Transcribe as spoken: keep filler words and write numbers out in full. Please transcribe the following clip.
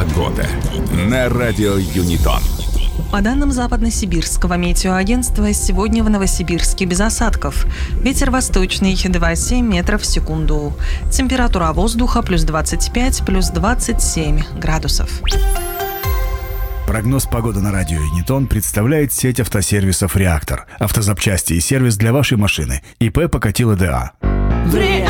Погода на радио Юнитон. По данным Западно-Сибирского метеоагентства, сегодня в Новосибирске без осадков. Ветер восточный два целых семь метров в секунду. Температура воздуха плюс двадцать пять, плюс двадцать семь градусов. Прогноз погоды на радио Юнитон представляет сеть автосервисов «Реактор». Автозапчасти и сервис для вашей машины. ИП Покатило ДА. Время!